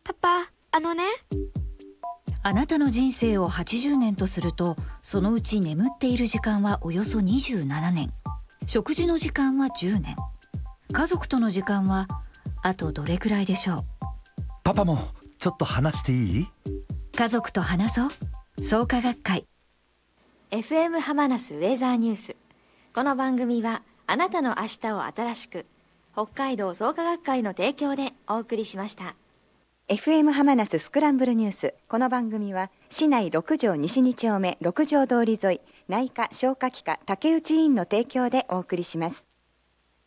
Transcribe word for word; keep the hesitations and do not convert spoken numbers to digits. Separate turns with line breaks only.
パパ、あのね。
あなたの人生をはちじゅうねんとすると、そのうち眠っている時間はおよそにじゅうななねん、食事の時間はじゅうねん、家族との時間はあとどれくらいでしょう。
パパもちょっと話していい？
家族と話そう。創価学会。
エフエム ハマナスウェザーニュース。この番組はあなたの明日を新しく、北海道創価学会の提供でお送りしました。
エフエム ハマナススクランブルニュース。この番組は市内ろく条西に丁目ろく条通り沿い内科消化器科竹内医院の提供でお送りします。